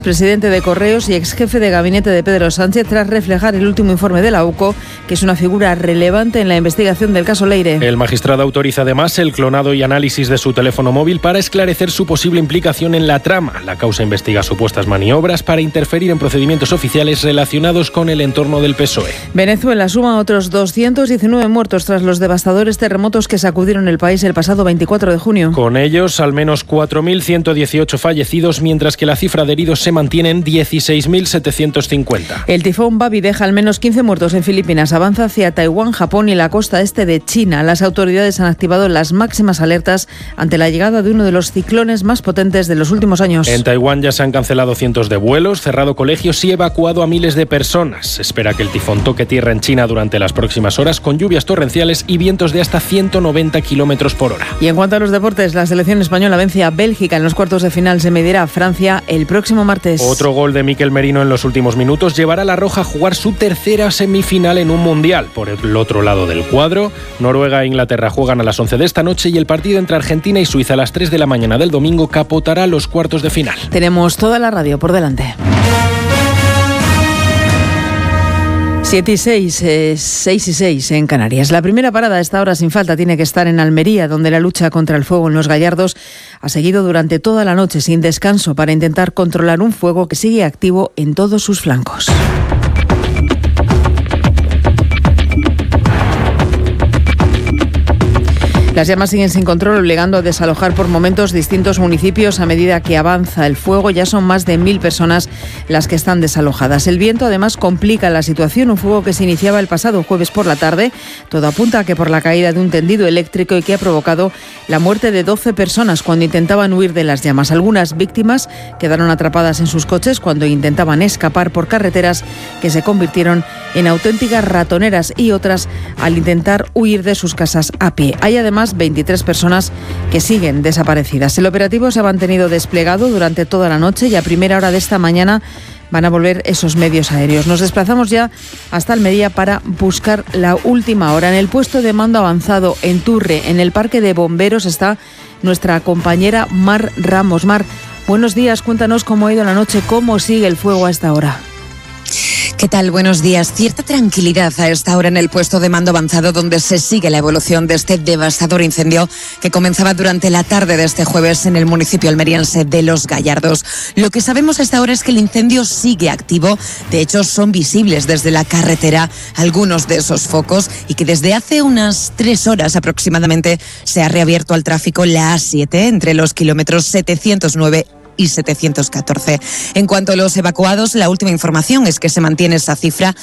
Presidente de Correos y ex jefe de gabinete de Pedro Sánchez, tras reflejar el último informe de la UCO, que es una figura relevante en la investigación del caso Leire. El magistrado autoriza además el clonado y análisis de su teléfono móvil para esclarecer su posible implicación en la trama. La causa investiga supuestas maniobras para interferir en procedimientos oficiales relacionados con el entorno del PSOE. Venezuela suma otros 219 muertos tras los devastadores terremotos que sacudieron el país el pasado 24 de junio. Con ellos, al menos 4.118 fallecidos, mientras que la cifra de heridos se mantiene en 16.750. El tifón Babi deja al menos 15 muertos en Filipinas, avanza hacia Taiwán, Japón y la costa este de China. Las autoridades han activado las máximas alertas ante la llegada de uno de los ciclones más potentes de los últimos años. En Taiwán ya se han cancelado cientos de vuelos, cerrado colegios y evacuado a miles de personas. Se espera que el tifón toque tierra en China durante las próximas horas, con lluvias torrenciales y vientos de hasta 190 kilómetros por hora. Y en cuanto a los deportes, la selección española vence a Bélgica en los cuartos de final. Se medirá a Francia el próximo martes. Otro gol de Mikel Merino en los últimos minutos llevará a la Roja a jugar su tercera semifinal en un mundial. Por el otro lado del cuadro, Noruega e Inglaterra juegan a las 11 de esta noche y el partido entre Argentina y Suiza a las 3 de la mañana del domingo capotará los cuartos de final. Tenemos toda la radio por delante. 7 y 6, 6 y 6 en Canarias. La primera parada a esta hora sin falta tiene que estar en Almería, donde la lucha contra el fuego en Los Gallardos ha seguido durante toda la noche sin descanso para intentar controlar un fuego que sigue activo en todos sus flancos. Las llamas siguen sin control, obligando a desalojar por momentos distintos municipios a medida que avanza el fuego. Ya son más de 1.000 personas las que están desalojadas. El viento además complica la situación. Un fuego que se iniciaba el pasado jueves por la tarde. Todo apunta a que por la caída de un tendido eléctrico y que ha provocado la muerte de 12 personas cuando intentaban huir de las llamas. Algunas víctimas quedaron atrapadas en sus coches cuando intentaban escapar por carreteras que se convirtieron en auténticas ratoneras, y otras al intentar huir de sus casas a pie. Hay además 23 personas que siguen desaparecidas. El operativo se ha mantenido desplegado durante toda la noche y a primera hora de esta mañana van a volver esos medios aéreos. Nos desplazamos ya hasta Almería para buscar la última hora. En el puesto de mando avanzado en Turre, en el Parque de Bomberos, está nuestra compañera Mar Ramos. Mar, buenos días, cuéntanos cómo ha ido la noche, cómo sigue el fuego a esta hora. ¿Qué tal? Buenos días. Cierta tranquilidad a esta hora en el puesto de mando avanzado, donde se sigue la evolución de este devastador incendio que comenzaba durante la tarde de este jueves en el municipio almeriense de Los Gallardos. Lo que sabemos a esta hora es que el incendio sigue activo. De hecho, son visibles desde la carretera algunos de esos focos, y que desde hace unas 3 horas aproximadamente se ha reabierto al tráfico la A7 entre los kilómetros 709 y 714. En cuanto a los evacuados, la última información es que se mantiene esa cifra.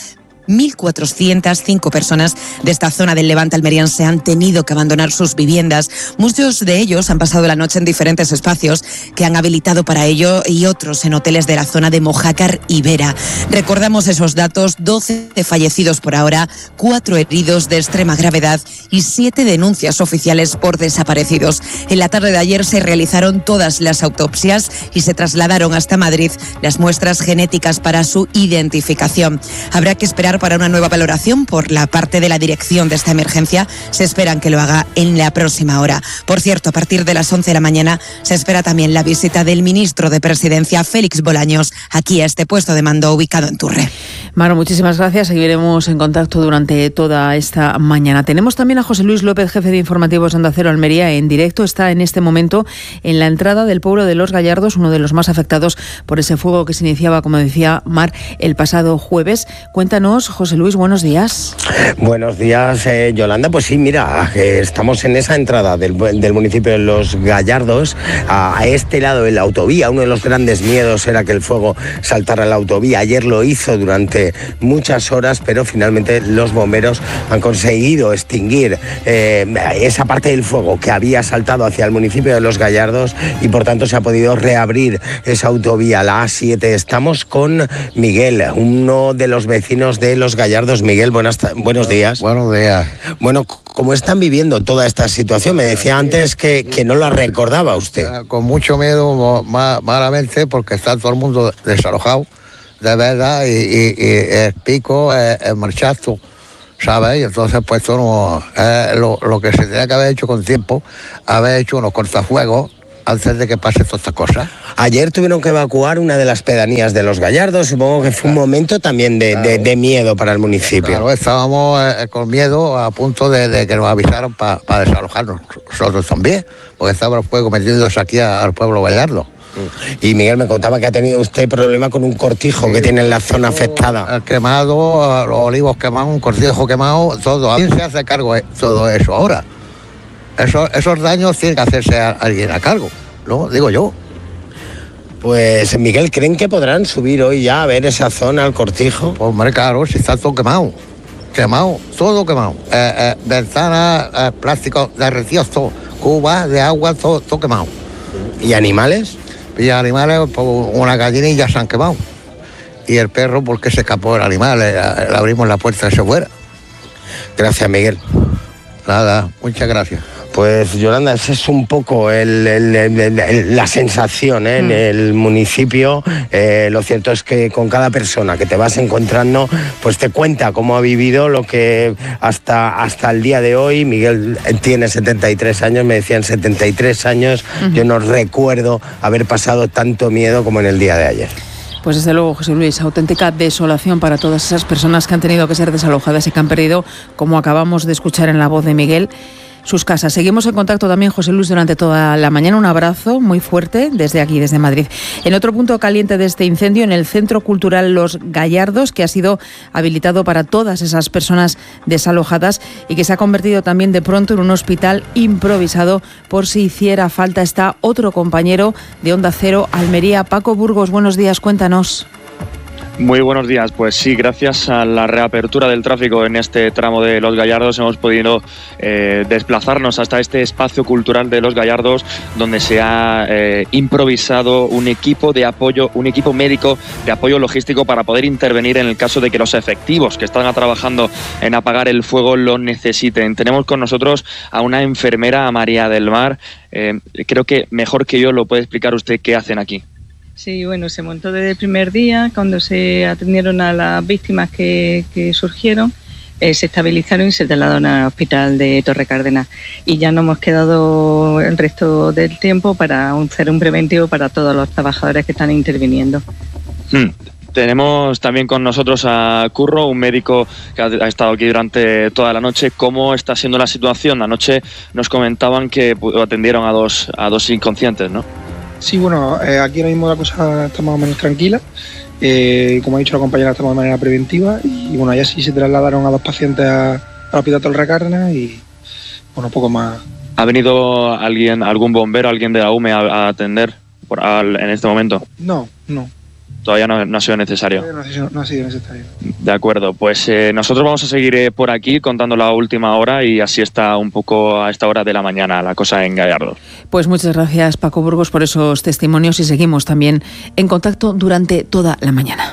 1.405 personas de esta zona del Levante almeriense han tenido que abandonar sus viviendas. Muchos de ellos han pasado la noche en diferentes espacios que han habilitado para ello, y otros en hoteles de la zona de Mojácar y Vera. Recordamos esos datos: 12 fallecidos por ahora, 4 heridos de extrema gravedad y 7 denuncias oficiales por desaparecidos. En la tarde de ayer se realizaron todas las autopsias y se trasladaron hasta Madrid las muestras genéticas para su identificación. Habrá que esperar para una nueva valoración por la parte de la dirección de esta emergencia. Se esperan que lo haga en la próxima hora. Por cierto, a partir de las 11 de la mañana se espera también la visita del ministro de Presidencia, Félix Bolaños, aquí a este puesto de mando ubicado en Turre. Maro, muchísimas gracias. Seguiremos en contacto durante toda esta mañana. Tenemos también a José Luis López, jefe de informativos Onda Cero Almería, en directo. Está en este momento en la entrada del pueblo de Los Gallardos, uno de los más afectados por ese fuego que se iniciaba, como decía Mar, el pasado jueves. Cuéntanos, José Luis, buenos días. Buenos días, Yolanda. Pues sí, mira, estamos en esa entrada del municipio de Los Gallardos. A este lado de la autovía, uno de los grandes miedos era que el fuego saltara a la autovía. Ayer lo hizo durante muchas horas, pero finalmente los bomberos han conseguido extinguir esa parte del fuego que había saltado hacia el municipio de Los Gallardos, y por tanto se ha podido reabrir esa autovía, la A7. Estamos con Miguel, uno de los vecinos de Los Gallardos. Miguel, buenos días. Buenos días. Bueno, ¿cómo están viviendo toda esta situación? Me decía antes que no la recordaba usted. Con mucho miedo, malamente, porque está todo el mundo desalojado, de verdad, y el pico, el marchazo, ¿sabes? Y entonces, pues, esto no, lo que se tenía que haber hecho con tiempo, haber hecho unos cortafuegos antes de que pase todas estas cosas. Ayer tuvieron que evacuar una de las pedanías de Los Gallardos, supongo que fue un momento también de miedo para el municipio. Claro, estábamos con miedo a punto de que nos avisaron para desalojarnos nosotros también, porque estaba el fuego metiéndose aquí al pueblo Gallardo. Y Miguel me contaba que ha tenido usted problema con un cortijo que tiene en la zona afectada. Quemado, los olivos quemados, un cortijo quemado, todo. ¿Quién se hace cargo de todo eso ahora? Esos daños tiene que hacerse alguien a cargo, ¿no? Digo yo. Pues, Miguel, ¿creen que podrán subir hoy ya a ver esa zona, al cortijo? Pues, hombre, claro, si está todo quemado. Quemado, todo quemado. Ventanas, plásticos derretidos, todo. Cubas de agua, todo quemado. ¿Y animales? Y animales, pues, una gallinilla se han quemado. Y el perro, porque se escapó el animal, le abrimos la puerta y se fuera. Gracias, Miguel. Nada, muchas gracias. Pues, Yolanda, esa es un poco la sensación en el municipio. Lo cierto es que con cada persona que te vas encontrando, pues te cuenta cómo ha vivido lo que hasta el día de hoy. Miguel tiene 73 años, me decían 73 años. Yo no recuerdo haber pasado tanto miedo como en el día de ayer. Pues desde luego, José Luis, auténtica desolación para todas esas personas que han tenido que ser desalojadas y que han perdido, como acabamos de escuchar en la voz de Miguel, sus casas. Seguimos en contacto también, José Luis, durante toda la mañana. Un abrazo muy fuerte desde aquí, desde Madrid. En otro punto caliente de este incendio, en el Centro Cultural Los Gallardos, que ha sido habilitado para todas esas personas desalojadas y que se ha convertido también de pronto en un hospital improvisado por si hiciera falta. Está otro compañero de Onda Cero, Almería, Paco Burgos. Buenos días, cuéntanos. Muy buenos días. Pues sí, gracias a la reapertura del tráfico en este tramo de Los Gallardos hemos podido desplazarnos hasta este espacio cultural de Los Gallardos, donde se ha improvisado un equipo de apoyo, un equipo médico de apoyo logístico para poder intervenir en el caso de que los efectivos que están trabajando en apagar el fuego lo necesiten. Tenemos con nosotros a una enfermera, a María del Mar. Creo que mejor que yo lo puede explicar usted qué hacen aquí. Sí, bueno, se montó desde el primer día, cuando se atendieron a las víctimas que surgieron, se estabilizaron y se trasladaron al hospital de Torre Cárdenas. Y ya nos hemos quedado el resto del tiempo para hacer un preventivo para todos los trabajadores que están interviniendo. Tenemos también con nosotros a Curro, un médico que ha estado aquí durante toda la noche. ¿Cómo está siendo la situación? Anoche nos comentaban que atendieron a dos inconscientes, ¿no? Sí, bueno, aquí ahora mismo la cosa está más o menos tranquila. Como ha dicho la compañera, estamos de manera preventiva. Y bueno, ya sí se trasladaron a dos pacientes al hospital Torre Cárdenas y bueno, poco más. ¿Ha venido algún bombero, alguien de la UME a atender en este momento? No. Todavía no ha sido necesario. No ha sido necesario. De acuerdo, pues nosotros vamos a seguir por aquí contando la última hora y así está un poco a esta hora de la mañana la cosa en Gallardo. Pues muchas gracias, Paco Burgos, por esos testimonios y seguimos también en contacto durante toda la mañana.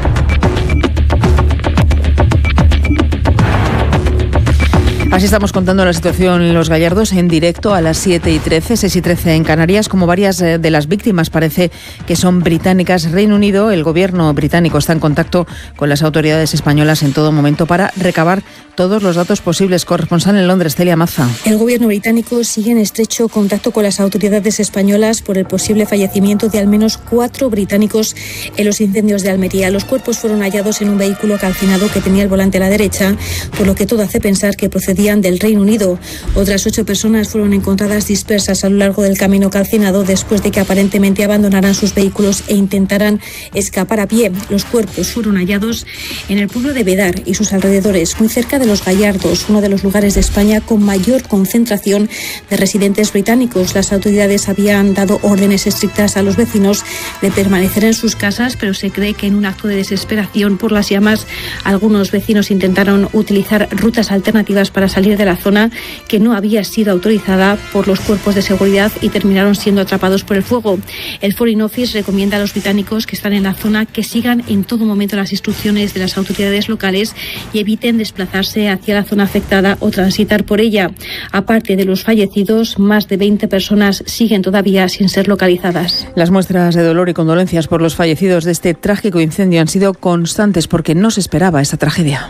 Así estamos contando la situación en Los Gallardos en directo a las 7:13, 6:13 en Canarias. Como varias de las víctimas parece que son británicas, Reino Unido, el gobierno británico está en contacto con las autoridades españolas en todo momento para recabar todos los datos posibles. Corresponsal en Londres, Celia Maza. El gobierno británico sigue en estrecho contacto con las autoridades españolas por el posible fallecimiento de al menos 4 británicos en los incendios de Almería. Los cuerpos fueron hallados en un vehículo calcinado que tenía el volante a la derecha, por lo que todo hace pensar que procedían del Reino Unido. Otras 8 personas fueron encontradas dispersas a lo largo del camino calcinado después de que aparentemente abandonaran sus vehículos e intentaran escapar a pie. Los cuerpos fueron hallados en el pueblo de Bedar y sus alrededores, muy cerca de Los Gallardos, uno de los lugares de España con mayor concentración de residentes británicos. Las autoridades habían dado órdenes estrictas a los vecinos de permanecer en sus casas, pero se cree que en un acto de desesperación por las llamas, algunos vecinos intentaron utilizar rutas alternativas para salir de la zona que no había sido autorizada por los cuerpos de seguridad y terminaron siendo atrapados por el fuego. El Foreign Office recomienda a los británicos que están en la zona que sigan en todo momento las instrucciones de las autoridades locales y eviten desplazarse hacia la zona afectada o transitar por ella. Aparte de los fallecidos, más de 20 personas siguen todavía sin ser localizadas. Las muestras de dolor y condolencias por los fallecidos de este trágico incendio han sido constantes porque no se esperaba esta tragedia.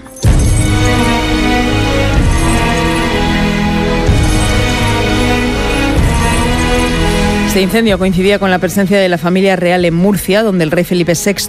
Este incendio coincidía con la presencia de la familia real en Murcia, donde el rey Felipe VI